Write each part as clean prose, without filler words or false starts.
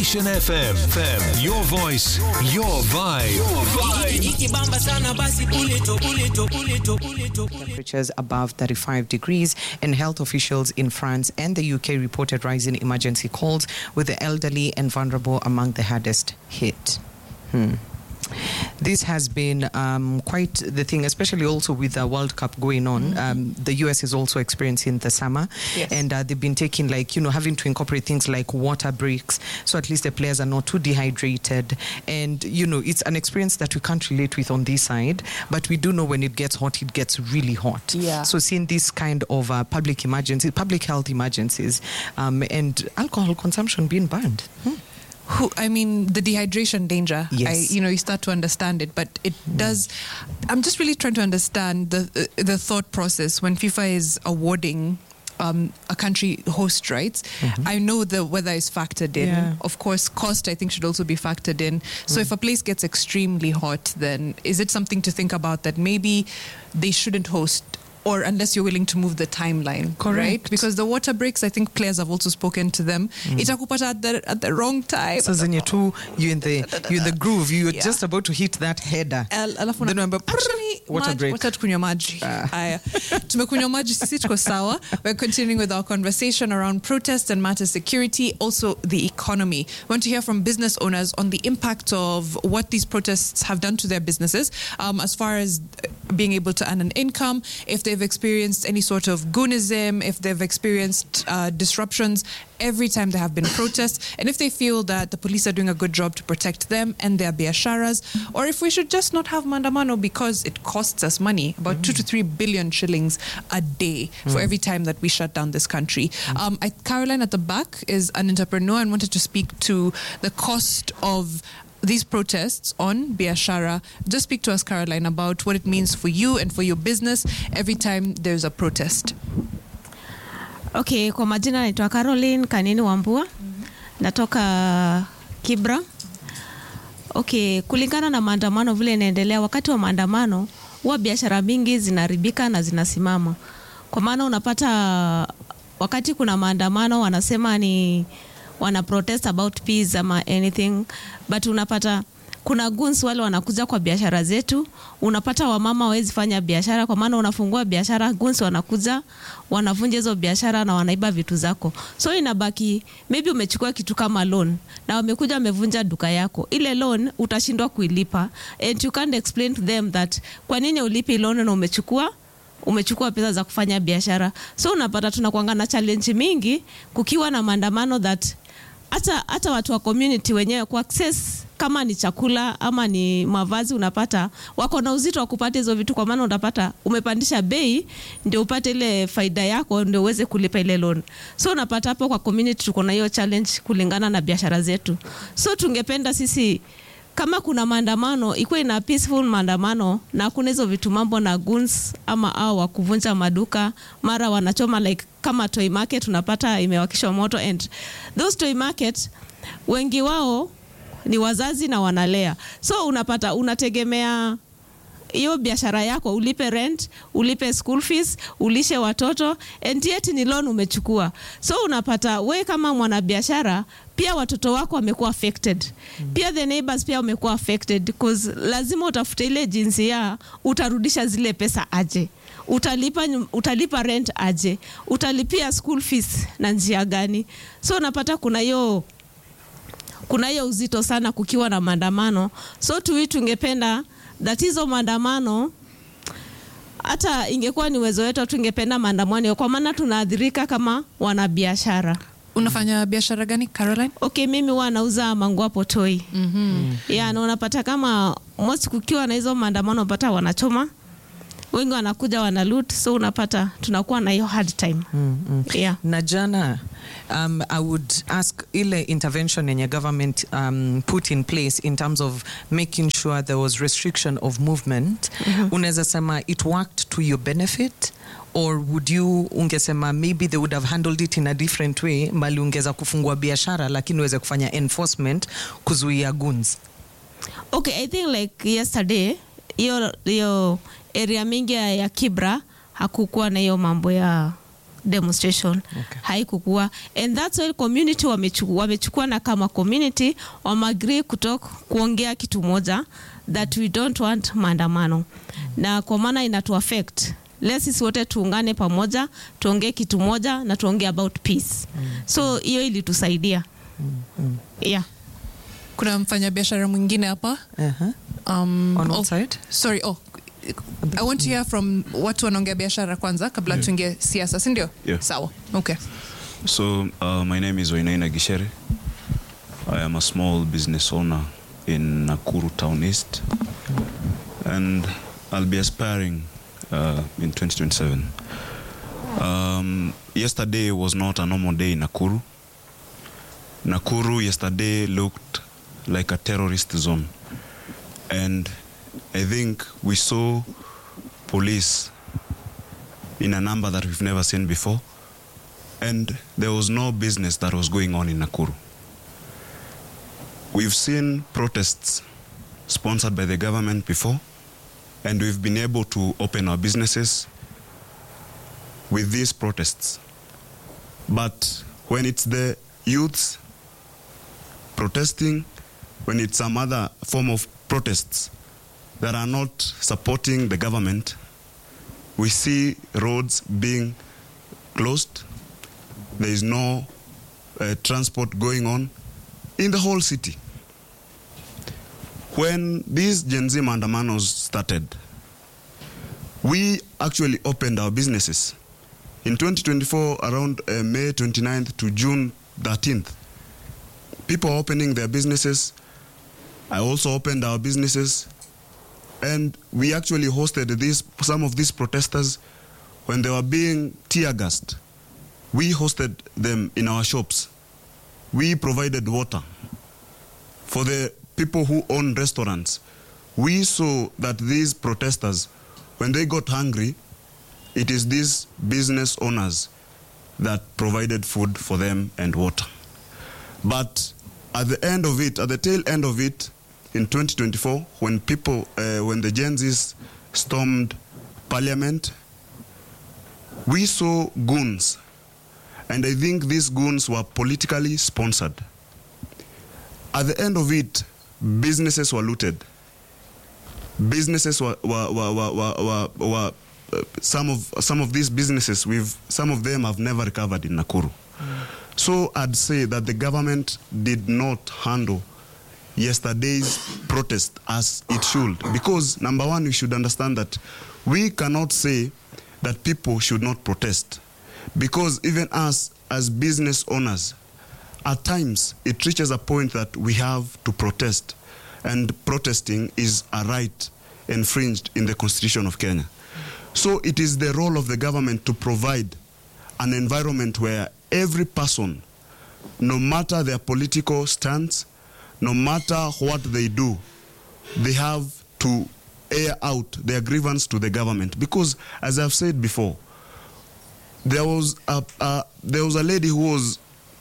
Nation FM. Your voice, your vibe. Temperatures above 35 degrees, and health officials in France and the UK reported rising emergency calls, with the elderly and vulnerable among the hardest hit. This has been quite the thing, especially also with the World Cup going on. The US is also experiencing the summer, and they've been taking, like, having to incorporate things like water breaks, so at least the players are not too dehydrated. And, it's an experience that we can't relate with on this side, but we do know when it gets hot, it gets really hot. Yeah. So seeing this kind of public health emergencies, and alcohol consumption being banned. The dehydration danger. Yes. You start to understand it, but it does. I'm just really trying to understand the thought process when FIFA is awarding a country host rights. I know the weather is factored in. Yeah. Of course, cost I think should also be factored in. So if a place gets extremely hot, then is it something to think about that maybe they shouldn't host? Or unless you're willing to move the timeline, correct? Right? Because the water breaks, I think players have also spoken to them. Itakupata at the wrong time. So then you're in the groove. You're just about to hit that header. Then remember, water break. Wacha tukunywa maji. Aya. Tumekunywa maji, sisi tuko sawa. We're continuing with our conversation around protests and matter security, also the economy. We want to hear from business owners on the impact of what these protests have done to their businesses, as far as being able to earn an income, if they've experienced any sort of goonism, if they've experienced disruptions every time there have been protests, and if they feel that the police are doing a good job to protect them and their biasharas, or if we should just not have maandamano because it costs us money, about 2 to 3 billion shillings a day for every time that we shut down this country. Caroline at the back is an entrepreneur and wanted to speak to the cost of these protests on biashara. Just speak to us, Caroline, about what it means for you and for your business every time there's a protest. Okay, kwa majina naitwa Caroline Kanini Wambua. Natoka Kibra. Okay, kulingana na maandamano vile inaendelea, wakati wa maandamano huwa biashara mingi zinaribika na zinasimama. Kwa maana unapata wakati kuna maandamano wanasema ni wana protest about peace ama anything, but unapata kuna goons wale wanakuja kwa biashara zetu. Unapata wamama hawezi fanya biashara kwa maana unafungua biashara, goons wanakuja wanavunja hizo biashara na wanaiba vitu zako. So inabaki maybe umechukua kitu kama loan na wamekuja wamevunja duka yako. Ile loan utashindwa kuilipa, and you can't explain to them that kwa nini ulipi loan na umechukua pesa za kufanya biashara. So unapata tunakuanga na challenge mingi kukiwa na maandamano, that hata watu wa community wenyewe ku access kama ni chakula ama ni mavazi, unapata wako na uzito wa kupata hizo vitu, kwa maana utapata umepandisha bei ndio upate ile faida yako ndio uweze kulipa ile loan. So unapata hapo kwa community tuko na hiyo challenge kulingana na biashara zetu. So tungependa sisi kama kuna maandamano ikuwe na peaceful maandamano, na kuna hizo vitu mambo na goons ama au wa kuvunja maduka, mara wanachoma, like kama toy market unapata imewakishwa moto, and those toy market wengi wao ni wazazi na wanalea. So unapata unategemea hiyo biashara yako, ulipe rent, ulipe school fees, ulishe watoto, and yet ni loan umechukua. So unapata we kama mwanabiashara pia watoto wako wamekuwa affected. Pia the neighbors pia wamekuwa affected, because lazima utafute ile jinsi ya utarudisha zile pesa aje. Utalipa rent aje. Utalipia school fees na njia gani. So unapata kuna hiyo uzito sana kukiwa na maandamano. So tungependa that hizo maandamano, hata ingekuwa ni uwezo wetu tungependa maandamano, kwa maana tunaadhirika kama wanabiashara. Unafanya biashara gani, Caroline? Okay, mimi wanauza manguo hapo Toi. Yeah, na unapata kama most kukiwa na hizo maandamano unapata wanachoma, wengi wanakuja wana loot, so unapata tunakuwa na hiyo hard time. Yeah. Na jana I would ask ile intervention yenye government put in place in terms of making sure there was restriction of movement. Unaweza sema it worked to your benefit, or would you ungesema maybe they would have handled it in a different way, mbali ungeza kufungua biashara lakini uweze kufanya enforcement kuzuia goons? Okay, I think like yesterday hiyo area mingi ya Kibra hakukuwa na hiyo mambo ya demonstration. Haikukuwa, and that's why community wamechukua na kama community wameagree kuongea kitu moja, that we don't want maandamano. Na kwa maana inatu affect, let's sisi wote tuungane pamoja, tuongee kitu moja na tuongee about peace. So hiyo ilitusaidia. Yeah. Kuna mfanyabiashara mwingine hapa. On what side? Sorry, I want to hear from watu wanaongea biashara kwanza kabla tuingie siasa, si ndio? Yeah. Sawa. Okay. So, my name is Wainaina Gishere. I am a small business owner in Nakuru Town East, and I'll be aspiring in 2027. Yesterday was not a normal day in Nakuru. Nakuru yesterday looked like a terrorist zone, and I think we saw police in a number that we've never seen before, and there was no business that was going on in Nakuru. We've seen protests sponsored by the government before, and we've been able to open our businesses with these protests. But when it's the youths protesting, when it's some other form of protests that are not supporting the government, we see roads being closed. There is no transport going on in the whole city. When these Gen Z maandamanos started, we actually opened our businesses. In 2024, around May 29th to June 13th, people are opening their businesses. I also opened our businesses, and we actually hosted some of these protesters when they were being tear gassed. We hosted them in our shops. We provided water for the people who own restaurants. We saw that these protesters, when they got hungry, it is these business owners that provided food for them and water. But at the end of it, at the tail end of it, in 2024, when the Gen Zs stormed Parliament, we saw goons, and I think these goons were politically sponsored. At the end of it, businesses were looted. Businesses were some of these businesses, some of them have never recovered in Nakuru. So I'd say that the government did not handle yesterday's protest as it should, because number one, we should understand that we cannot say that people should not protest, because even us as business owners, at times it reaches a point that we have to protest, and protesting is a right infringed in the Constitution of Kenya. So it is the role of the government to provide an environment where every person, no matter their political stance, no matter what they do, they have to air out their grievance to the government. Because, as I've said before, there was a lady who was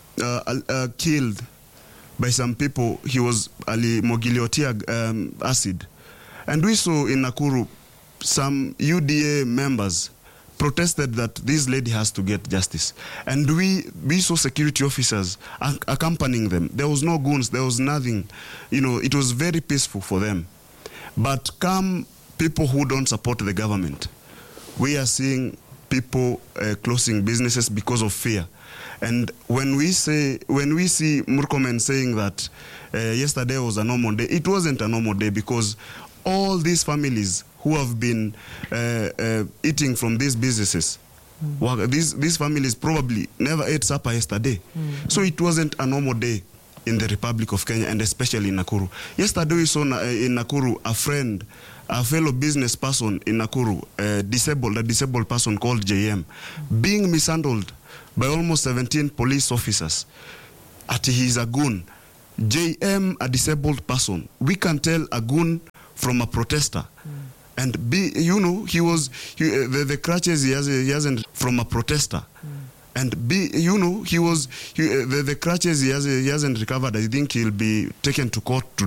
killed by some people. He was Ali Mogiliotia acid. And we saw in Nakuru some UDA members protested that this lady has to get justice. And we saw security officers accompanying them. There was no goons, there was nothing. It was very peaceful for them. But come people who don't support the government, we are seeing people closing businesses because of fear. And when we see Murkomen saying that yesterday was a normal day, it wasn't a normal day, because all these families who have been eating from these businesses, these families probably never ate supper yesterday. So it wasn't a normal day in the Republic of Kenya, and especially in Nakuru. Yesterday we saw in Nakuru a fellow business person in Nakuru, a disabled person called JM, being mishandled by almost 17 police officers. He's a goon. JM, a disabled person. We can tell a goon from a protester. And the crutches he hasn't from a protester. And the crutches he hasn't recovered. I think he'll be taken to court to